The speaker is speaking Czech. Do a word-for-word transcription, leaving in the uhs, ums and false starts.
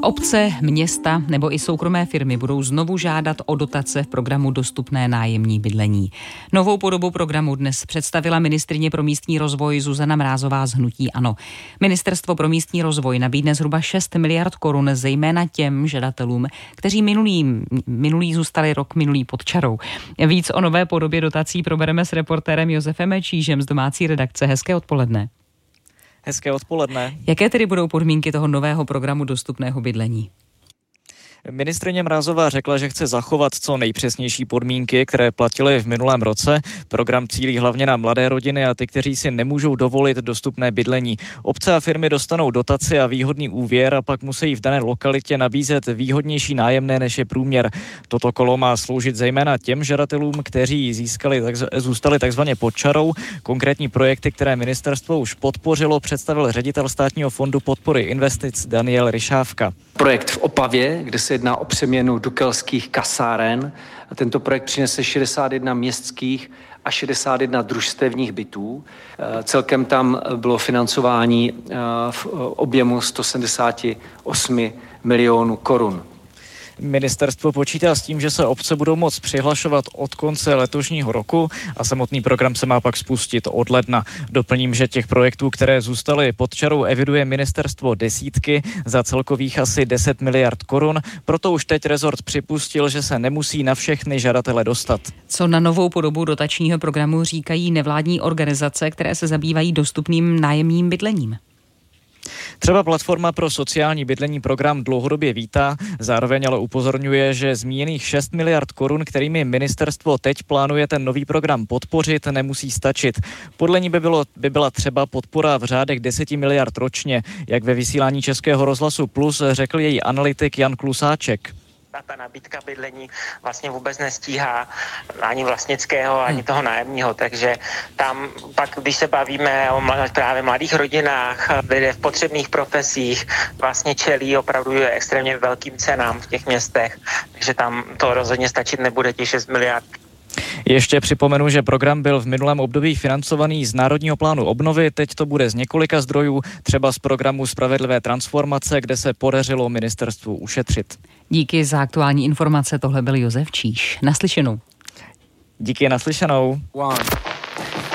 Obce, města nebo i soukromé firmy budou znovu žádat o dotace v programu Dostupné nájemní bydlení. Novou podobu programu dnes představila ministryně pro místní rozvoj Zuzana Mrázová z hnutí ANO. Ministerstvo pro místní rozvoj nabídne zhruba šest miliard korun zejména těm žadatelům, kteří minulý, minulý zůstali rok minulý pod čarou. Víc o nové podobě dotací probereme s reportérem Josefem Čížem z domácí redakce. Hezké odpoledne. Hezké odpoledne. Jaké tedy budou podmínky toho nového programu dostupného bydlení? Ministryně Mrázová řekla, že chce zachovat co nejpřesnější podmínky, které platily v minulém roce. Program cílí hlavně na mladé rodiny a ty, kteří si nemůžou dovolit dostupné bydlení. Obce a firmy dostanou dotaci a výhodný úvěr a pak musí v dané lokalitě nabízet výhodnější nájemné, než je průměr. Toto kolo má sloužit zejména těm žadatelům, kteří získali, zůstali takzvaně pod čarou. Konkrétní projekty, které ministerstvo už podpořilo, představil ředitel Státního fondu podpory investic Daniel Ryšávka. Projekt v Opavě, kde se jedná o přeměnu dukelských kasáren. Tento projekt přinese šedesát jedna městských a šedesát jedna družstevních bytů. Celkem tam bylo financování v objemu sto sedmdesát osm milionů korun. Ministerstvo počítá s tím, že se obce budou moct přihlašovat od konce letošního roku a samotný program se má pak spustit od ledna. Doplním, že těch projektů, které zůstaly pod čarou, eviduje ministerstvo desítky za celkových asi deset miliard korun. Proto už teď rezort připustil, že se nemusí na všechny žadatele dostat. Co na novou podobu dotačního programu říkají nevládní organizace, které se zabývají dostupným nájemním bydlením? Třeba platforma pro sociální bydlení program dlouhodobě vítá, zároveň ale upozorňuje, že zmíněných šest miliard korun, kterými ministerstvo teď plánuje ten nový program podpořit, nemusí stačit. Podle ní by, bylo, by byla třeba podpora v řádech deseti miliard ročně, jak ve vysílání Českého rozhlasu Plus řekl její analytik Jan Klusáček. Ta nabídka bydlení vlastně vůbec nestíhá ani vlastnického, ani toho nájemního, takže tam pak, když se bavíme o právě mladých rodinách, lidé v potřebných profesích, vlastně čelí opravdu extrémně velkým cenám v těch městech, takže tam to rozhodně stačit nebude těch šest miliard. Ještě připomenu, že program byl v minulém období financovaný z Národního plánu obnovy, teď to bude z několika zdrojů, třeba z programu Spravedlivé transformace, kde se podařilo ministerstvu ušetřit. Díky za aktuální informace, tohle byl Josef Číž. Naslyšenou. Díky, naslyšenou. One.